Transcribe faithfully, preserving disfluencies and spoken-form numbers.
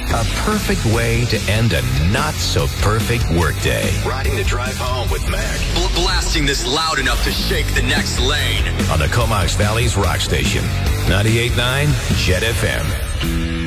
A perfect way to end a not-so-perfect workday. Riding the drive home with Mac. Bl- blasting this loud enough to shake the next lane. On the Comox Valley's rock station, ninety-eight point nine Jet F M.